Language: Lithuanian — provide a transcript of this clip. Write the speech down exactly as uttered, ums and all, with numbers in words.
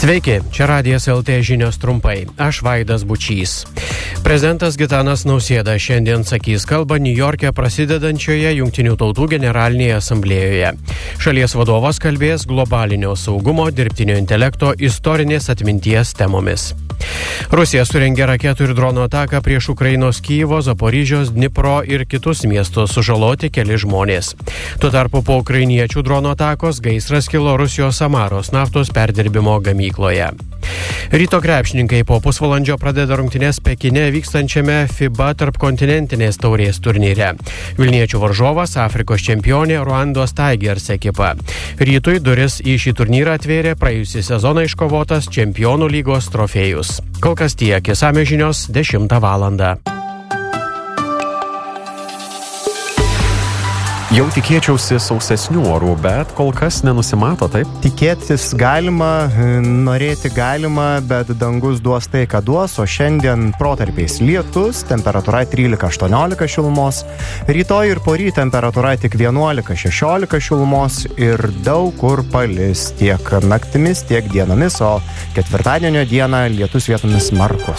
Sveiki, čia Radijas L T žinios trumpai. Aš Vaidas Bučys. Prezidentas Gitanas Nausėda šiandien sakys kalbą Niujorke prasidedančioje Jungtinių tautų generalinėje asamblėjoje. Šalies vadovas kalbės globalinio saugumo, dirbtinio intelekto, istorinės atminties temomis. Rusija surengė raketų ir dronų ataką prieš Ukrainos Kyjivo, Zaporižios, Dnipro ir kitus miestus, sužaloti keli žmonės. Tuo tarpu po ukrainiečių dronų atakos gaisras kilo Rusijos Samaros naftos perdirbimo gamykloje. Ryto krepšininkai po pusvalandžio pradeda rungtynes Pekine vykstančiame FIBA tarpkontinentinės taurės turnyre. Vilniečių varžovas Afrikos čempionė Ruandos Tigers ekipa. Rytui duris į šį turnyrą atvėrė praėjusį sezoną iškovotas Čempionų lygos trofėjus. Kol kas tiek, išsamios žinios dešimtą valandą. Jau tikėčiausi sausesnių orų, bet kol kas nenusimato, taip? Tikėtis galima, norėti galima, bet dangus duos tai, ką duos, o šiandien protarpiais lietus, temperatūra trylika aštuoniolika šilumos, rytoj ir poryt temperatūra tik vienuolika šešiolika šilumos ir daug kur palis tiek naktimis, tiek dienomis, o ketvirtadienio dieną lietus vietomis smarkus.